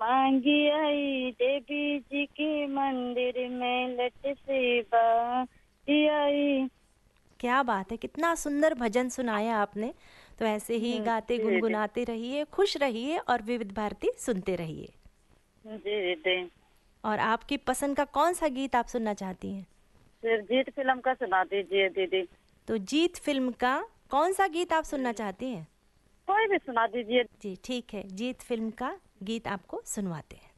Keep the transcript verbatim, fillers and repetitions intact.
मांगी आई देवी जी के मंदिर में लट से बाजी आई। क्या बात है, कितना सुंदर भजन सुनाया आपने। तो ऐसे ही हम्म, गाते जी जी। गुनगुनाते रहिए, खुश रहिए और विविध भारती सुनते रहिए। जी जी। और आपकी पसंद का कौन सा गीत आप सुनना चाहती हैं? फिर जीत फिल्म का सुना दीजिए दीदी। तो जीत फिल्म का कौन सा गीत आप सुनना हम्म, चाहती हैं? कोई भी सुना दीजिए। जी ठीक है, जीत फिल्म का गीत आपको सुनवाते हैं।